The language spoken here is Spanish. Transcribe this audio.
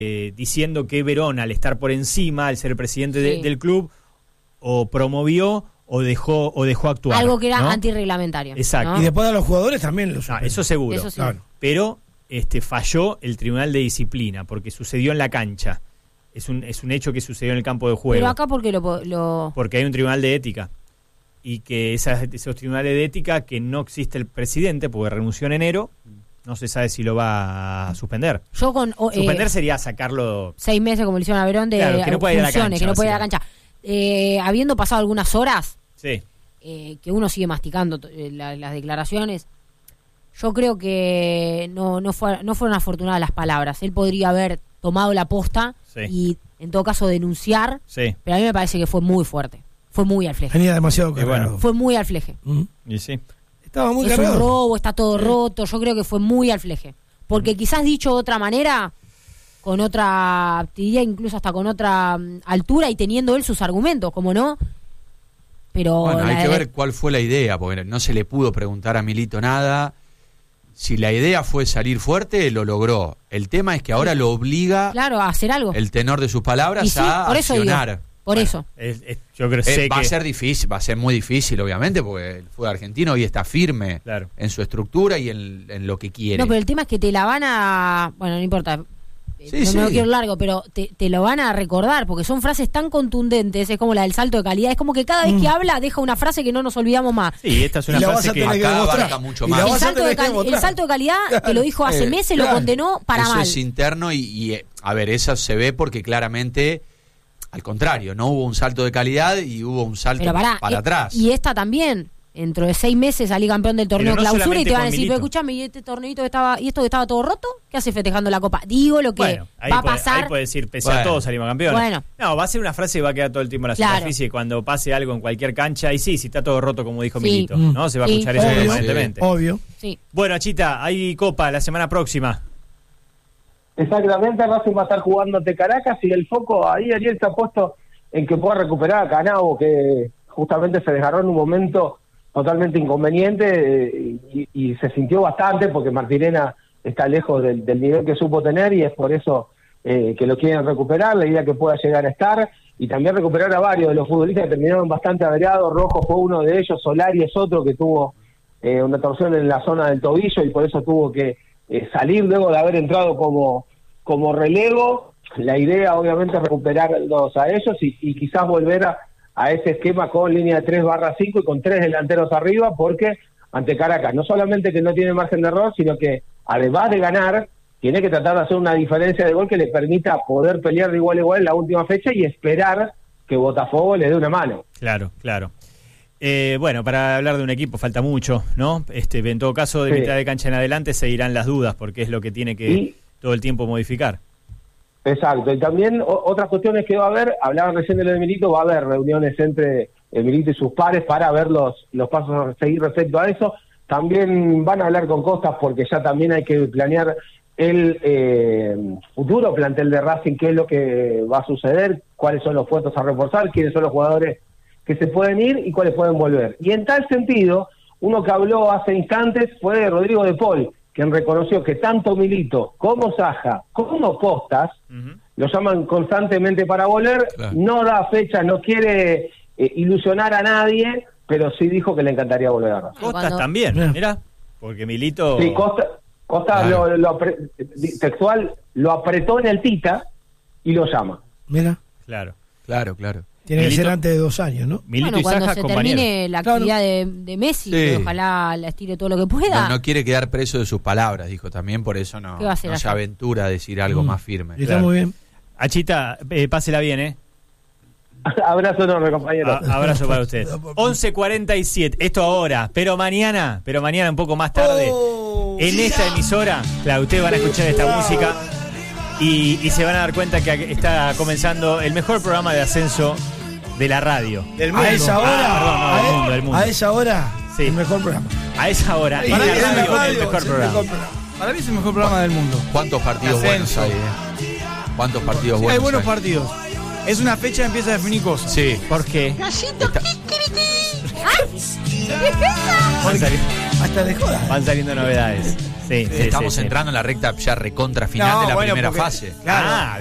diciendo que Verón, al estar por encima, al ser el presidente del club, o promovió o dejó actuar. Algo que era, ¿no?, antirreglamentario. Exacto. ¿no? Y después a los jugadores también lo suspenden. Eso seguro. Eso sí. Claro. Pero falló el Tribunal de Disciplina, porque sucedió en la cancha. Es un hecho que sucedió en el campo de juego. Pero acá, ¿por qué lo...? Porque hay un tribunal de ética. Y que esos tribunales de ética, que no existe el presidente, porque renunció en enero, no se sabe si lo va a suspender. Suspender sería sacarlo 6 meses, como le hicieron a Verón, de claro, que no puede funciones, ir a la cancha, que no puede ir a la cancha. Habiendo pasado algunas horas, sí, que uno sigue masticando las declaraciones, yo creo que no fueron afortunadas las palabras. Él podría haber tomado la posta y, en todo caso, denunciar, pero a mí me parece que fue muy fuerte. Fue muy al fleje. Venía demasiado cargado. Fue muy al fleje. Y sí. Estaba muy es cargado. Un robo, está todo roto. Yo creo que fue muy al fleje. Porque quizás dicho de otra manera, con otra, diría incluso hasta con otra altura y teniendo él sus argumentos, como no. Pero bueno, hay que ver cuál fue la idea, porque no se le pudo preguntar a Milito nada. Si la idea fue salir fuerte, lo logró. El tema es que ahora lo obliga, claro, a hacer algo. El tenor de sus palabras a por eso accionar. Digo, por eso. Yo creo va a ser difícil, va a ser muy difícil, obviamente, porque el fútbol argentino hoy está firme en su estructura y en lo que quiere. No, pero el tema es que te la van a... Bueno, no importa. No quiero largo, pero te lo van a recordar, porque son frases tan contundentes, es como la del salto de calidad, es como que cada vez que habla deja una frase que no nos olvidamos más. Sí, esta es una frase que acá abarca mucho más. El salto de calidad, que lo dijo hace meses, lo condenó para eso mal. Eso es interno y a ver, eso se ve porque claramente, al contrario, no hubo un salto de calidad y hubo un salto para atrás. Y esta también. Dentro de 6 meses salí campeón del torneo clausura y te van a decir, pero escuchame, ¿y este torneito y esto que estaba todo roto? ¿Qué hace festejando la copa? Digo lo que va a pasar. Ahí puede decir, pese a todo salimos campeones. Bueno. No, va a ser una frase que va a quedar todo el tiempo en la superficie cuando pase algo en cualquier cancha. Y si está todo roto, como dijo Milito, ¿no? Se va a escuchar eso permanentemente. Obvio. Sí. Bueno, Achita, hay copa la semana próxima. Exactamente, Racing va a estar jugando ante Caracas y el foco ahí, Ariel, está puesto en que pueda recuperar a Canavo, que justamente se desgarró en un momento totalmente inconveniente y se sintió bastante porque Martirena está lejos del nivel que supo tener y es por eso que lo quieren recuperar, la idea que pueda llegar a estar y también recuperar a varios de los futbolistas que terminaron bastante averiados. Rojo fue uno de ellos, Solari es otro que tuvo una torsión en la zona del tobillo y por eso tuvo que salir luego de haber entrado como relevo. La idea obviamente es recuperarlos a ellos y quizás volver a ese esquema con línea de 3/5 y con 3 delanteros arriba, porque ante Caracas no solamente que no tiene margen de error, sino que además de ganar, tiene que tratar de hacer una diferencia de gol que le permita poder pelear de igual a igual en la última fecha y esperar que Botafogo le dé una mano. Claro. Bueno, para hablar de un equipo falta mucho, ¿no? En todo caso, de mitad de cancha en adelante seguirán las dudas, porque es lo que tiene que todo el tiempo modificar. Exacto, y también otras cuestiones que va a haber, hablaban recién de lo de Milito, va a haber reuniones entre Milito y sus pares para ver los pasos a seguir respecto a eso. También van a hablar con Costas porque ya también hay que planear el futuro plantel de Racing, qué es lo que va a suceder, cuáles son los puestos a reforzar, quiénes son los jugadores que se pueden ir y cuáles pueden volver. Y en tal sentido, uno que habló hace instantes fue Rodrigo de Paul, quien reconoció que tanto Milito como Saja como Costas lo llaman constantemente para volver, no da fecha, no quiere ilusionar a nadie, pero sí dijo que le encantaría volver a Racing. Costas también, mira, porque Milito... Sí, Costas textual lo apretó en el Tita y lo llama. Mira. Claro. Tiene que ser antes de 2 años, ¿no? Milito y cuando Saja, se compañeros. termine la actividad de Messi, que ojalá la estire todo lo que pueda. No quiere quedar preso de sus palabras, dijo también, por eso no se aventura a decir algo más firme. Está muy bien. Achita, pásela bien, Abrazo enorme, compañero. Abrazo para usted. 11:47, esto ahora, pero mañana un poco más tarde, en esta emisora, claro, ustedes van a escuchar esta música y se van a dar cuenta que está comenzando el mejor programa de ascenso de la radio. Del mundo. A esa hora. Del mundo. A esa hora, sí. El mejor programa. A esa hora, en la radio, el mejor programa. Para mí es el mejor programa del mundo. ¿Cuántos partidos buenos hay? ¿Cuántos partidos buenos hay? Buenos partidos. Es una fecha que empieza a definir cosas. Sí. ¿Por qué? Hasta de joda. Van saliendo novedades. Sí, Estamos entrando en la recta ya recontra final de la primera fase. Claro.